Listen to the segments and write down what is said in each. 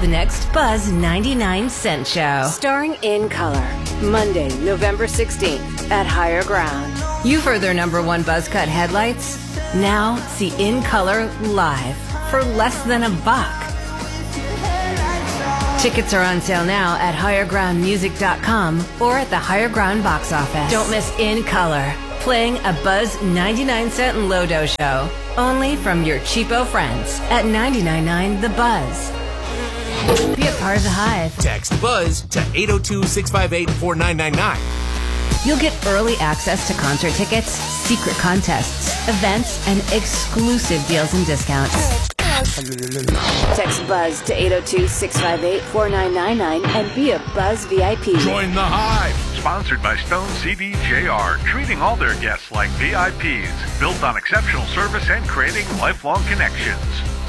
the next Buzz 99 Cent Show. Starring In Color, Monday, November 16th at Higher Ground. You've heard their #1 buzz cut headlights? Now see In Color live for less than $1. Tickets are on sale now at highergroundmusic.com or at the Higher Ground box office. Don't miss In Color, playing a Buzz 99 Cent Lodo show, only from your cheapo friends at 99.9 The Buzz. Be a part of the Hive. Text BUZZ to 802-658-4999. You'll get early access to concert tickets, secret contests, events, and exclusive deals and discounts. Text BUZZ to 802-658-4999 and be a Buzz VIP. Join the Hive. Sponsored by Stone CDJR, treating all their guests like VIPs, built on exceptional service and creating lifelong connections.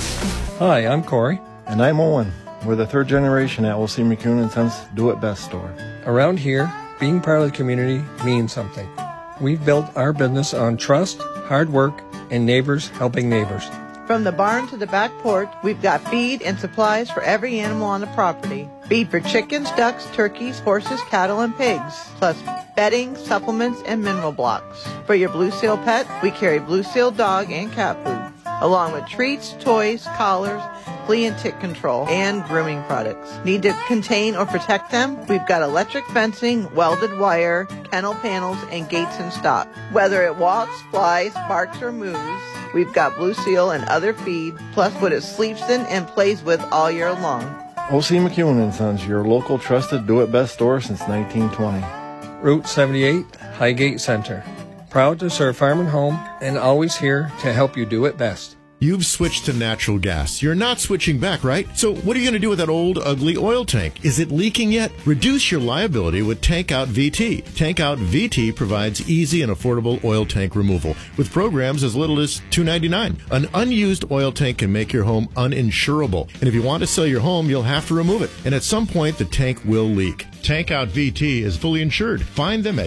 Hi, I'm Corey. And I'm Owen. We're the third generation at L.C. McCune & Sons Do It Best store. Around here, being part of the community means something. We've built our business on trust, hard work, and neighbors helping neighbors. From the barn to the back porch, we've got feed and supplies for every animal on the property. Feed for chickens, ducks, turkeys, horses, cattle, and pigs, plus bedding, supplements, and mineral blocks. For your Blue Seal pet, we carry Blue Seal dog and cat food, along with treats, toys, collars, flea and tick control, and grooming products. Need to contain or protect them? We've got electric fencing, welded wire, kennel panels, and gates in stock. Whether it walks, flies, barks, or moves, we've got Blue Seal and other feed, plus what it sleeps in and plays with all year long. O.C. McCune & Sons, your local trusted Do It Best store since 1920. Route 78, Highgate Center. Proud to serve farm and home and always here to help you do it best. You've switched to natural gas. You're not switching back, right? So what are you going to do with that old, ugly oil tank? Is it leaking yet? Reduce your liability with Tank Out VT. Tank Out VT provides easy and affordable oil tank removal with programs as little as $2.99. An unused oil tank can make your home uninsurable. And if you want to sell your home, you'll have to remove it. And at some point, the tank will leak. Tank Out VT is fully insured. Find them at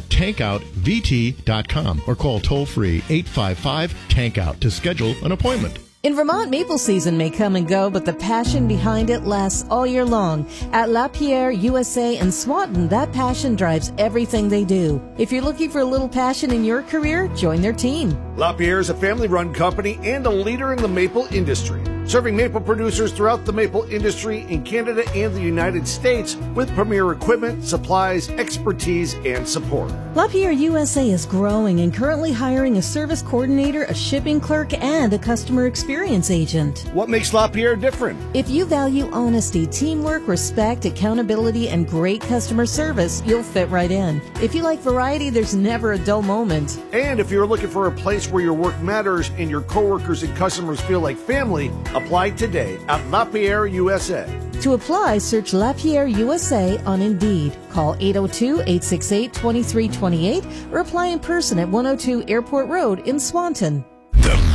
tankoutvt.com or call toll-free 855-TANK-OUT to schedule an appointment. In Vermont, maple season may come and go, but the passion behind it lasts all year long. At Lapierre, USA, and Swanton, that passion drives everything they do. If you're looking for a little passion in your career, join their team. Lapierre is a family-run company and a leader in the maple industry, serving maple producers throughout the maple industry in Canada and the United States with premier equipment, supplies, expertise, and support. Lapierre USA is growing and currently hiring a service coordinator, a shipping clerk, and a customer experience agent. What makes Lapierre different? If you value honesty, teamwork, respect, accountability, and great customer service, you'll fit right in. If you like variety, there's never a dull moment. And if you're looking for a place where your work matters and your coworkers and customers feel like family, apply today at Lapierre USA. To apply, search Lapierre USA on Indeed. Call 802-868-2328 or apply in person at 102 Airport Road in Swanton.